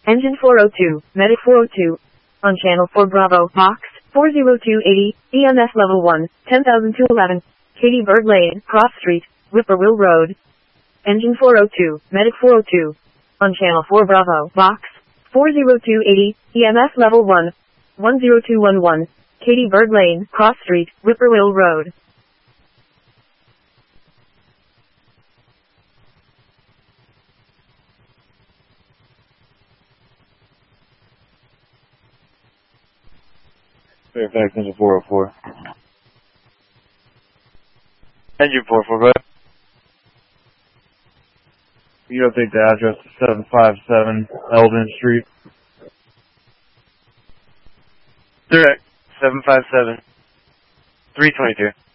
Engine 402, Medic 402. On channel 4 Bravo, box 40280, EMS level 1, 10,211, Katy Bird Lane, Cross Street, Whippoorwill Road. Engine 402, Medic 402. On channel 4 Bravo, box 40280, EMS level 1, 10211, Katy Bird Lane, Cross Street, Whippoorwill Road. Fairfax Engine 404. Engine 445. You gotta take the address to 757 Eldon Street. Direct. 757. 322.